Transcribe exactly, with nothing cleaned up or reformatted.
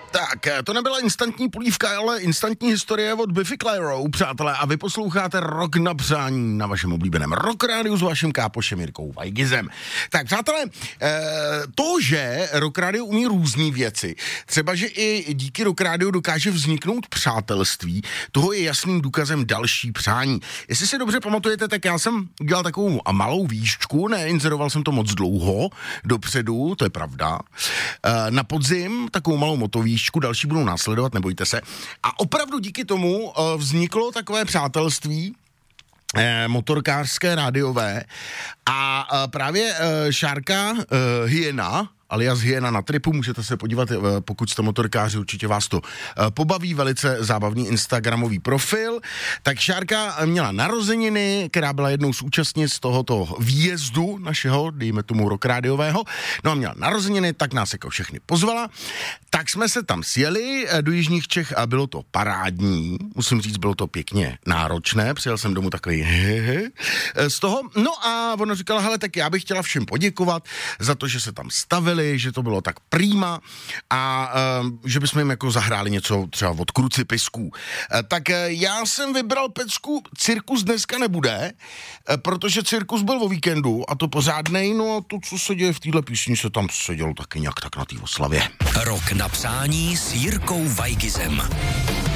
Tak, to nebyla instantní polívka, ale instantní historie od Biffy Clyro, přátelé, a vy posloucháte Rock na přání na vašem oblíbeném Rock Rádiu s vaším kápošem Jirkou Vajgizem. Tak, přátelé, to, že Rock Radio umí různý věci, třeba, že i díky Rock Radio dokáže vzniknout přátelství, toho je jasným důkazem další přání. Jestli si dobře pamatujete, tak já jsem dělal takovou malou výšku, neinzeroval jsem to moc dlouho dopředu, to je pravda. Na podzim takovou malou motovíšku, další budou následovat, nebojte se. A opravdu díky tomu vzniklo takové přátelství motorkářské, rádiové a právě Šárka Hyena, alias Hyena na tripu, můžete se podívat, pokud jste motorkáři, určitě vás to pobaví, velice zábavný instagramový profil. Tak Šárka měla narozeniny, která byla jednou z účastnic tohoto výjezdu našeho, dejme tomu rock rádiového. No a měla narozeniny, tak nás jako všechny pozvala. Tak jsme se tam sjeli do jižních Čech a bylo to parádní. Musím říct, bylo to pěkně náročné. Přijel jsem domů takový hehehe z toho. No a ona říkala, hele, tak já bych chtěla všem poděkovat za to, že se tam stavili, že to bylo tak prýma a uh, že bychom jim jako zahráli něco třeba od Krucipisků. Uh, tak uh, já jsem vybral pecku, cirkus dneska nebude, uh, protože cirkus byl o víkendu a to pořádnej, no a to, co se děje v téhle písni, se tam sedělo taky nějak tak na té oslavě. Rock na přání s Jirkou Vajgizem.